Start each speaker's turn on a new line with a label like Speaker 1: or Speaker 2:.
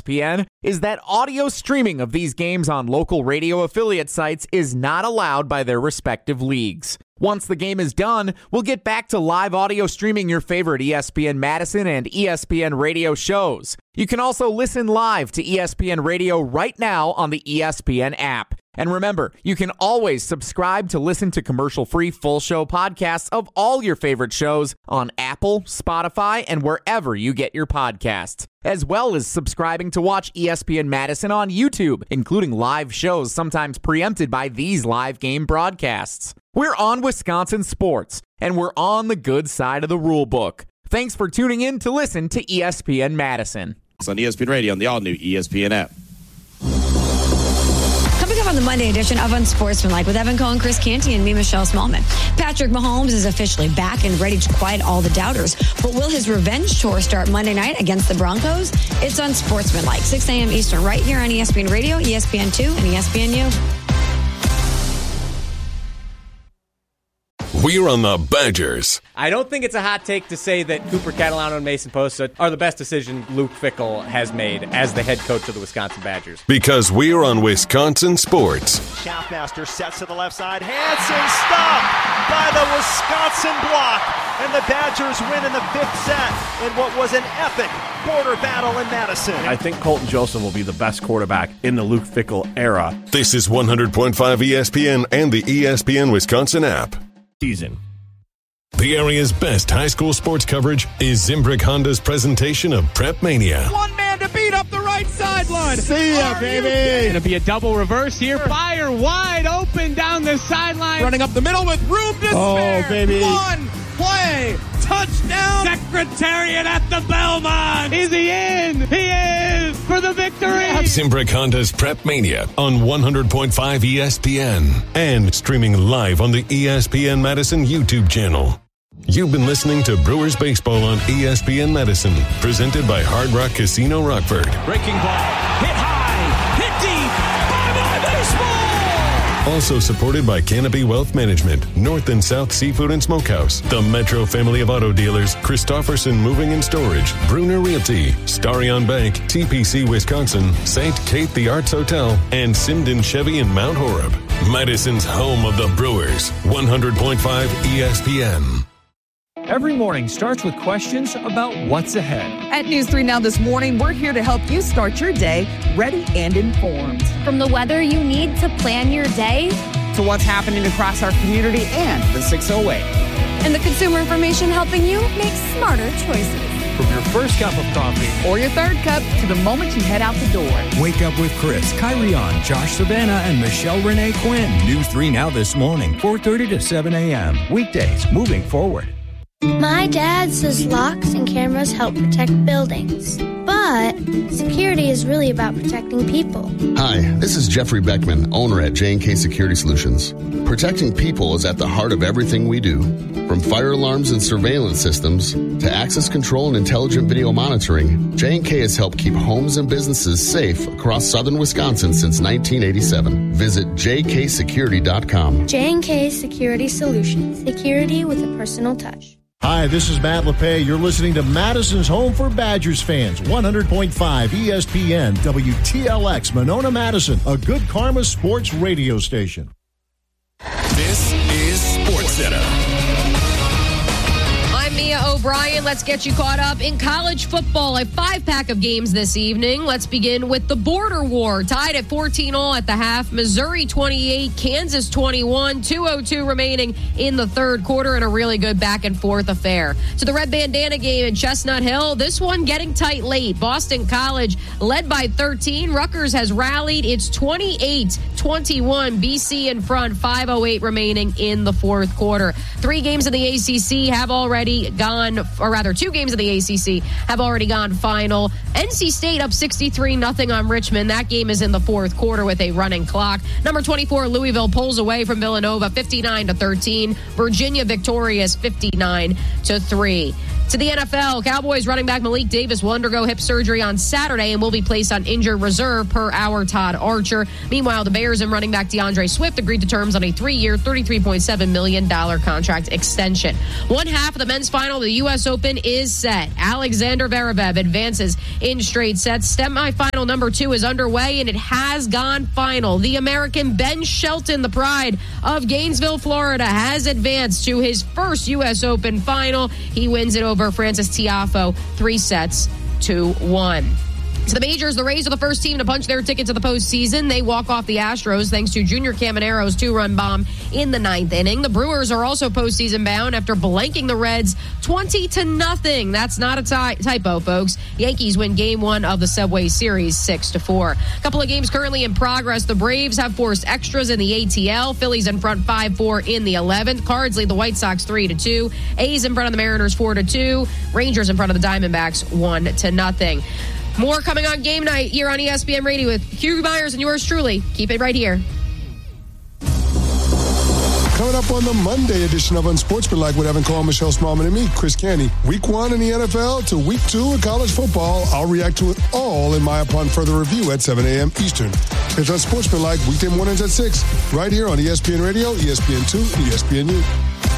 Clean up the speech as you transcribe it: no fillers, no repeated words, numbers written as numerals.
Speaker 1: ESPN is that audio streaming of these games on local radio affiliate sites is not allowed by their respective leagues. Once the game is done, we'll get back to live audio streaming your favorite ESPN Madison and ESPN Radio shows. You can also listen live to ESPN Radio right now on the ESPN app. And remember, you can always subscribe to listen to commercial-free full show podcasts of all your favorite shows on Apple, Spotify, and wherever you get your podcasts, as well as subscribing to watch ESPN Madison on YouTube, including live shows sometimes preempted by these live game broadcasts. We're on Wisconsin sports, and we're on the good side of the rule book. Thanks for tuning in to listen to ESPN Madison.
Speaker 2: It's on ESPN Radio on the all-new ESPN app.
Speaker 3: Coming up on the Monday edition of Unsportsmanlike with Evan Cohen, Chris Canty, and me, Michelle Smallman. Patrick Mahomes is officially back and ready to quiet all the doubters. But will his revenge tour start Monday night against the Broncos? It's Unsportsmanlike, 6 a.m. Eastern, right here on ESPN Radio, ESPN2, and ESPNU.
Speaker 4: We're on the Badgers.
Speaker 5: I don't think it's a hot take to say that Cooper Catalano and Mason Posta are the best decision Luke Fickell has made as the head coach of the Wisconsin Badgers.
Speaker 4: Because we're on Wisconsin sports.
Speaker 6: Schaffmaster sets to the left side. Hansen stopped by the Wisconsin block. And the Badgers win in the fifth set in what was an epic border battle in Madison.
Speaker 7: I think Colton Joseph will be the best quarterback in the Luke Fickell era.
Speaker 4: This is 100.5 ESPN and the ESPN Wisconsin app.
Speaker 7: Season.
Speaker 4: The area's best high school sports coverage is Zimbrick Honda's presentation of Prep Mania.
Speaker 8: One man to beat up the right sideline.
Speaker 9: See ya, baby.
Speaker 8: Going to be a double reverse here. Fire wide open down the sideline. Running up the middle with room to spare.
Speaker 9: Oh, baby.
Speaker 8: One play. Touchdown. Secretariat at the Belmont. Is he in? He is for the victory.
Speaker 4: Zimbrick Honda's Prep Mania on 100.5 ESPN and streaming live on the ESPN Madison YouTube channel. You've been listening to Brewers Baseball on ESPN Madison, presented by Hard Rock Casino Rockford.
Speaker 8: Breaking ball. Hit high. Hit deep. Bye-bye baseball.
Speaker 4: Also supported by Canopy Wealth Management, North and South Seafood and Smokehouse, the Metro family of auto dealers, Christofferson Moving and Storage, Bruner Realty, Starion Bank, TPC Wisconsin, St. Kate the Arts Hotel, and Simden Chevy in Mount Horeb. Madison's home of the Brewers, 100.5 ESPN.
Speaker 10: Every morning starts with questions about what's ahead.
Speaker 11: At News 3 Now this morning, we're here to help you start your day ready and informed.
Speaker 12: From the weather you need to plan your day,
Speaker 11: to what's happening across our community and the 608.
Speaker 12: And the consumer information helping you make smarter choices.
Speaker 10: From your first cup of coffee
Speaker 11: or your third cup to the moment you head out the door.
Speaker 13: Wake up with Chris, Kyrie on, Josh Savannah, and Michelle Renee Quinn. News 3 Now this morning, 4:30 to 7 a.m. Weekdays, moving forward.
Speaker 14: My dad says locks and cameras help protect buildings, but security is really about protecting people.
Speaker 15: Hi, this is Jeffrey Beckman, owner at J&K Security Solutions. Protecting people is at the heart of everything we do. From fire alarms and surveillance systems to access control and intelligent video monitoring, J&K has helped keep homes and businesses safe across southern Wisconsin since 1987. Visit jksecurity.com.
Speaker 14: J&K Security Solutions. Security with a personal touch.
Speaker 9: Hi, this is Matt LePay. You're listening to Madison's home for Badgers fans, 100.5 ESPN, WTLX, Monona, Madison, a Good Karma sports radio station.
Speaker 4: This is SportsCenter.
Speaker 16: I'm Mia O'Brien. Let's get you caught up in college football. A 5-pack of games this evening. Let's begin with the Border War. Tied at 14-all at the half. Missouri 28, Kansas 21. 2:02 remaining in the third quarter, and a really good back-and-forth affair. To the Red Bandana game in Chestnut Hill. This one getting tight late. Boston College led by 13. Rutgers has rallied. It's 28-21. BC in front. 5:08 remaining in the fourth quarter. 3 games in the ACC have already gone, or rather 2 games in the ACC have already gone final. NC State up 63-0 on Richmond. That game is in the fourth quarter with a running clock. Number 24, Louisville pulls away from Villanova 59-13. Virginia victorious 59-3. To the NFL, Cowboys running back Malik Davis will undergo hip surgery on Saturday and will be placed on injured reserve per our Todd Archer. Meanwhile, the Bears and running back DeAndre Swift agreed to terms on a 3-year, $33.7 million contract extension. One half of the men's final of the U.S. Open is set. Alexander Zverev advances in straight sets. Semifinal number 2 is underway, and it has gone final. The American Ben Shelton, the pride of Gainesville, Florida, has advanced to his first U.S. Open final. He wins it over Francis Tiafoe 3-1. So the majors, the Rays are the first team to punch their ticket to the postseason. They walk off the Astros thanks to Junior Camanero's 2-run bomb in the 9th inning. The Brewers are also postseason bound after blanking the Reds 20-0. That's not a typo, folks. Yankees win Game 1 of the Subway Series 6-4. A couple of games currently in progress. The Braves have forced extras in the ATL. Phillies in front 5-4 in the 11th. Cards lead the White Sox 3-2. A's in front of the Mariners 4-2. Rangers in front of the Diamondbacks 1-0. More coming on Game Night here on ESPN Radio with Hugh Myers and yours truly. Keep it right here.
Speaker 17: Coming up on the Monday edition of Unsportsmanlike with Evan Cole, Michelle Smallman, and me, Chris Canty. Week 1 in the NFL to Week 2 in college football. I'll react to it all in my upon further review at 7 a.m. Eastern. It's Unsportsmanlike, weekday mornings at 6, right here on ESPN Radio, ESPN2, and ESPNU.